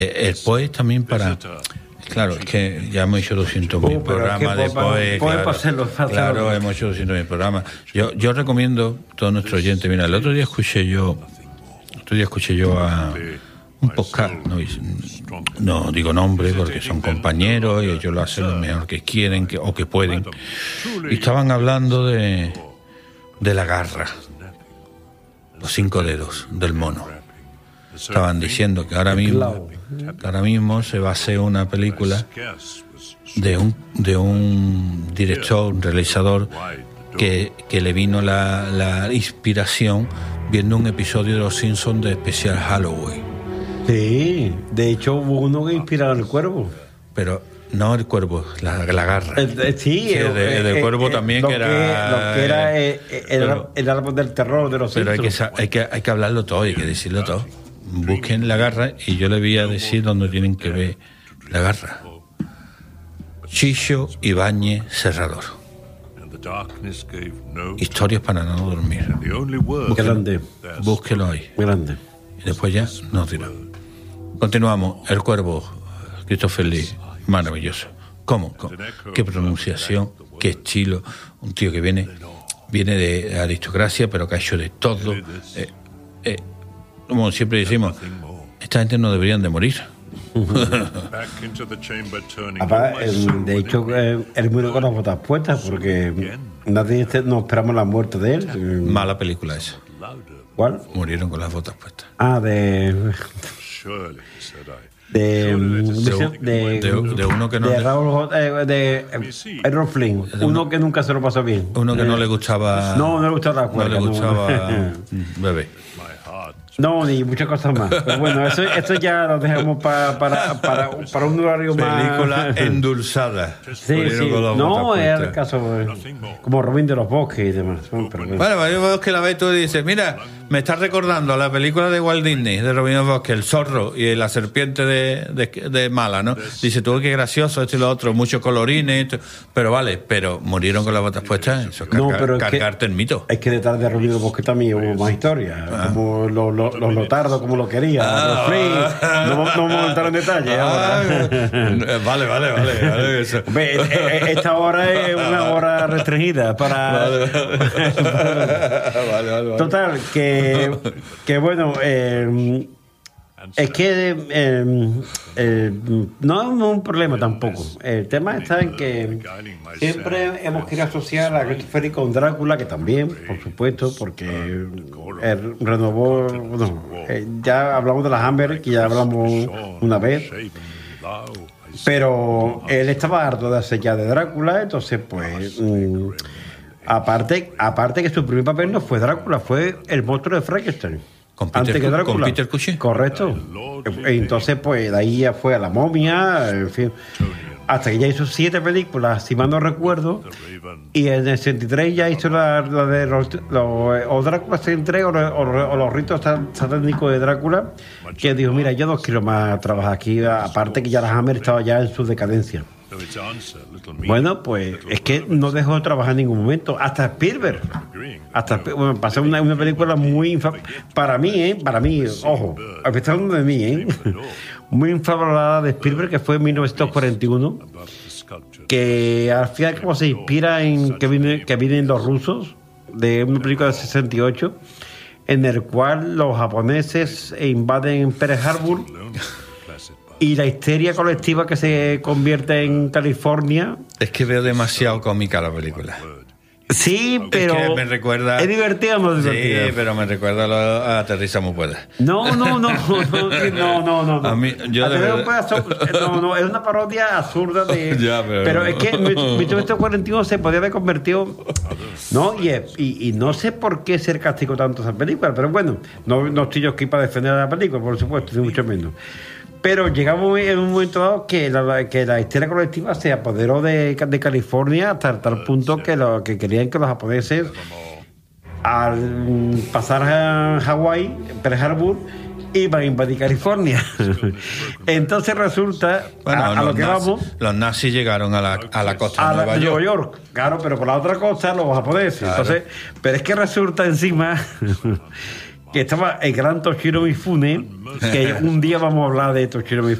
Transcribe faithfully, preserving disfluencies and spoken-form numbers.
El P O E también para... Claro, es que ya hemos hecho doscientos mil uh, programas de P O E. Claro, hacerlo, hacerlo. claro, hemos hecho doscientos mil programas. Yo, yo recomiendo a todos nuestros oyentes. Mira, el otro día escuché yo... El otro día escuché yo a... un podcast, no, no digo nombre porque son compañeros y ellos lo hacen lo mejor que quieren que, o que pueden, y estaban hablando de de la garra, los cinco dedos del mono. Estaban diciendo que ahora mismo que ahora mismo se va a hacer una película de un de un director, un realizador que, que le vino la, la inspiración viendo un episodio de Los Simpsons de especial Halloween. Sí, de hecho hubo uno que inspiraba al cuervo. Pero no el cuervo, la, la garra. El, el, sí, sí, el, de, el del cuervo eh, también, lo que era... Que, lo que era eh, el, pero, el árbol del terror de los Pero hay que, hay, que, hay que hablarlo todo, hay que decirlo todo. Busquen la garra y yo les voy a decir dónde tienen que ver la garra. Chicho Ibáñez Serrador. Historias para no dormir. Grande. Búsquelo ahí. Grande. Y después ya nos dirá. Continuamos. El Cuervo, Christopher Lee, maravilloso. ¿Cómo? ¿Cómo? Qué pronunciación, qué estilo. Un tío que viene viene de aristocracia, pero que ha hecho de todo. Eh, eh, como siempre decimos, esta gente no deberían de morir. Aparte, de hecho, él murió con las botas puestas porque nadie no esperamos la muerte de él. Mala película esa. ¿Cuál? Murieron con las botas puestas. Ah, de... De, de, de, de, de uno que no... De Raúl... De, de Errol Flynn. Uno, uno que nunca se lo pasó bien. Uno que eh, no le gustaba... No, no le gustaba la cuerda. No le gustaba... No. Bebé. No, ni muchas cosas más. Pero bueno, eso, eso ya lo dejamos pa, para, para, para un horario más... Película endulzada. Sí, sí. No, es el caso como Robin de los Bosques y demás. Bueno, bueno yo veo que la ves tú y dices, mira, me estás recordando a la película de Walt Disney, de Robin de los Bosques, el zorro y la serpiente de, de, de mala, ¿no? Dice tú, qué gracioso, esto y lo otro, muchos colorines, esto, pero vale, pero murieron con las botas puestas, eso es carga, no, pero cargarte es el mito. Es que detrás de Robin de los Bosques también hubo más historia, ah. como los lo, lo lotardos, como lo quería, ah, los free, ah, no, no vamos a entrar en detalle. Ah, vale, vale, vale. vale eso. Esta hora es una hora restringida para... Vale, vale, vale, vale. Total, que, que bueno, eh, es que eh, eh, no es un problema tampoco. El tema está en que siempre hemos querido asociar a Christopher Lee con Drácula, que también, por supuesto, porque él renovó, bueno, eh, ya hablamos de la Hammer, que ya hablamos una vez, pero él estaba harto de hacer ya de Drácula, entonces pues... Mm, Aparte, aparte que su primer papel no fue Drácula, fue el monstruo de Frankenstein. ¿Con Peter, antes que Drácula. ¿Con Peter Cushing? Correcto. Entonces, pues, de ahí ya fue a La Momia, en fin. Hasta que ya hizo siete películas, si mal no recuerdo. Y en el sesenta y tres ya hizo la, la de los, los, o Drácula sesenta y tres o, o, o los ritos satánicos de Drácula, que dijo, mira, yo no quiero más trabajar aquí. Aparte que ya la Hammer estaba ya en su decadencia. Bueno, pues es que no dejó de trabajar en ningún momento. Hasta Spielberg. Hasta bueno, pasó una, una película muy infa- para mí, ¿eh? Para mí, ojo, hablando de mí, ¿eh? Muy infravalorada de Spielberg, que fue en mil novecientos cuarenta y uno, que al final como se inspira en que vienen, que vienen los rusos, de una película de sesenta y ocho, en el cual los japoneses invaden Pearl Harbor. Y la histeria colectiva que se convierte en California. Es que veo demasiado cómica la película. Sí, pero... Es que me recuerda... ¿Es divertida o no es divertida? Sí, pero me recuerda a, lo, a Aterrizamos Pueda. No, no, no, no, no, no, no. A mí, yo de verdad... No, no, es una parodia absurda de... Ya, pero... pero es que en mil novecientos cuarenta y uno se podía haber convertido... ¿No? Y, y, y no sé por qué se castigó tanto esa película, pero bueno, no, no estoy yo aquí para defender a la película, por supuesto, ni mucho menos. Pero llegamos en un momento dado que la, que la histeria colectiva se apoderó de, de California hasta tal punto que, lo, que querían que los japoneses, al pasar a Hawái, Pearl Harbor, iban a invadir California. Entonces resulta, bueno, a, a lo que nazis, vamos... Los nazis llegaron a la, a la costa de Nueva York. York. Claro, pero por la otra costa los japoneses. Claro. Entonces, pero es que resulta encima... que estaba el gran Toshiro Mifune, que un día vamos a hablar de Toshiro Mifune.